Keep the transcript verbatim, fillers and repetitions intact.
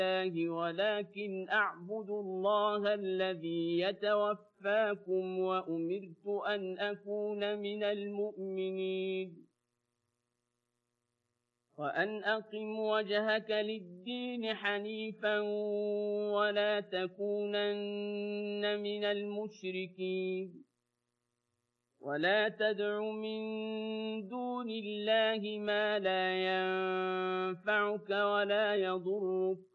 ولكن أعبد الله الذي يتوفاكم وأمرت أن أكون من المؤمنين وأن أقم وجهك للدين حنيفا ولا تكونن من المشركين ولا تدع من دون الله ما لا ينفعك ولا يضرك